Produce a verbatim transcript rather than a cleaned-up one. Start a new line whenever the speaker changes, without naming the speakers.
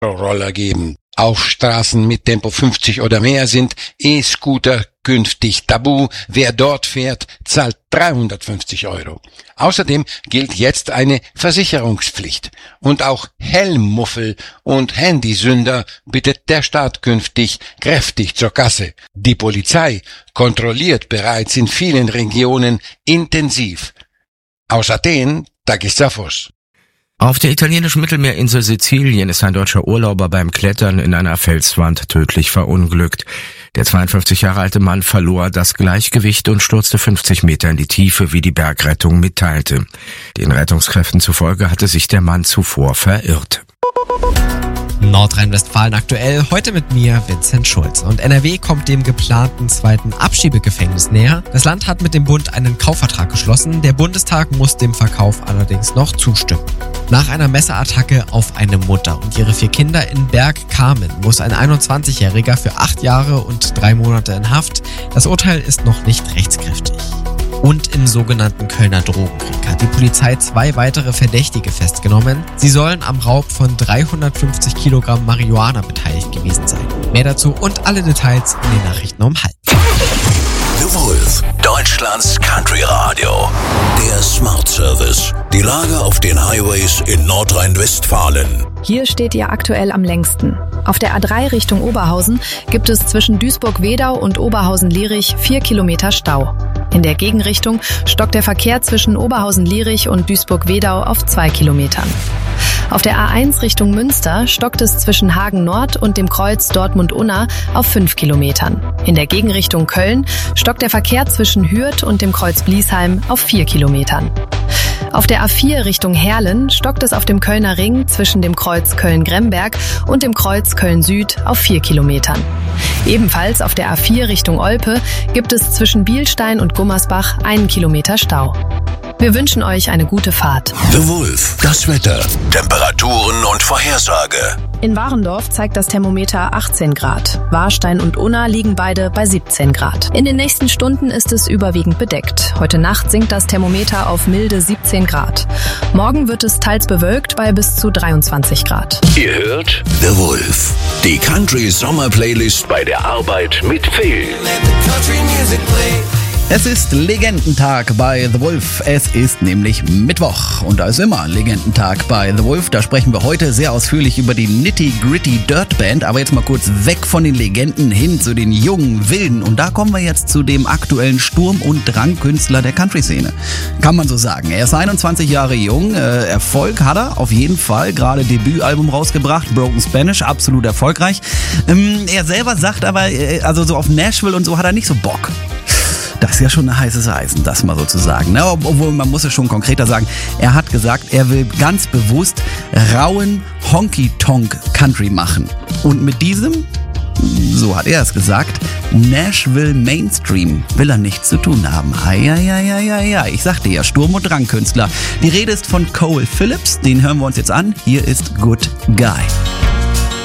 Elektroroller geben. Auf Straßen mit Tempo fünfzig oder mehr sind E-Scooter künftig tabu. Wer dort fährt, zahlt dreihundertfünfzig Euro. Außerdem gilt jetzt eine Versicherungspflicht. Und auch Helmmuffel und Handysünder bittet der Staat künftig kräftig zur Kasse. Die Polizei kontrolliert bereits in vielen Regionen intensiv. Aus Athen, Takis Zaphos.
Auf der italienischen Mittelmeerinsel Sizilien ist ein deutscher Urlauber beim Klettern in einer Felswand tödlich verunglückt. Der zweiundfünfzig Jahre alte Mann verlor das Gleichgewicht und stürzte fünfzig Meter in die Tiefe, wie die Bergrettung mitteilte. Den Rettungskräften zufolge hatte sich der Mann zuvor verirrt.
Nordrhein-Westfalen aktuell, heute mit mir, Vincent Schulz. Und N R W kommt dem geplanten zweiten Abschiebegefängnis näher. Das Land hat mit dem Bund einen Kaufvertrag geschlossen. Der Bundestag muss dem Verkauf allerdings noch zustimmen. Nach einer Messerattacke auf eine Mutter und ihre vier Kinder in Bergkamen muss ein einundzwanzigjähriger für acht Jahre und drei Monate in Haft. Das Urteil ist noch nicht rechtskräftig. Und im sogenannten Kölner Drogenkrieg hat die Polizei zwei weitere Verdächtige festgenommen. Sie sollen am Raub von dreihundertfünfzig Kilogramm Marihuana beteiligt gewesen sein. Mehr dazu und alle Details in den Nachrichten um halb.
The Wolf, Deutschlands Country Radio. Der Smart Service. Die Lage auf den Highways in Nordrhein-Westfalen.
Hier steht ihr aktuell am längsten. Auf der A drei Richtung Oberhausen gibt es zwischen Duisburg-Wedau und Oberhausen-Lierich vier Kilometer Stau. In der Gegenrichtung stockt der Verkehr zwischen Oberhausen-Lierich und Duisburg-Wedau auf zwei Kilometern. Auf der A eins Richtung Münster stockt es zwischen Hagen Nord und dem Kreuz Dortmund-Unna auf fünf Kilometern. In der Gegenrichtung Köln stockt der Verkehr zwischen Hürth und dem Kreuz Bliesheim auf vier Kilometern. Auf der A vier Richtung Herlen stockt es auf dem Kölner Ring zwischen dem Kreuz Köln-Gremberg und dem Kreuz Köln-Süd auf vier Kilometern. Ebenfalls auf der A vier Richtung Olpe gibt es zwischen Bielstein und Gummersbach einen Kilometer Stau. Wir wünschen euch eine gute Fahrt.
The Wolf, das Wetter, Temperaturen und Vorhersage.
In Warendorf zeigt das Thermometer achtzehn Grad. Warstein und Unna liegen beide bei siebzehn Grad. In den nächsten Stunden ist es überwiegend bedeckt. Heute Nacht sinkt das Thermometer auf milde siebzehn Grad. Morgen wird es teils bewölkt bei bis zu dreiundzwanzig Grad.
Ihr hört The Wolf, die Country Sommer Playlist bei der Arbeit mit Phil.
Es ist Legendentag bei The Wolf. Es ist nämlich Mittwoch. Und da ist immer Legendentag bei The Wolf. Da sprechen wir heute sehr ausführlich über die Nitty-Gritty Dirt Band. Aber jetzt mal kurz weg von den Legenden hin zu den jungen Wilden. Und da kommen wir jetzt zu dem aktuellen Sturm- und Drangkünstler der Country-Szene. Kann man so sagen. Er ist einundzwanzig Jahre jung. Äh, Erfolg hat er auf jeden Fall. Gerade Debütalbum rausgebracht. Broken Spanish. Absolut erfolgreich. Ähm, er selber sagt aber, äh, also so auf Nashville und so hat er nicht so Bock. Das ist ja schon ein heißes Eisen, das mal sozusagen. Ne? Obwohl, man muss es schon konkreter sagen. Er hat gesagt, er will ganz bewusst rauen Honky-Tonk-Country machen. Und mit diesem, so hat er es gesagt, Nashville Mainstream will er nichts zu tun haben. Ja, ja, ja, ja, ja. Ich sagte ja, Sturm- und Drangkünstler. Die Rede ist von Cole Phillips. Den hören wir uns jetzt an. Hier ist Good Guy.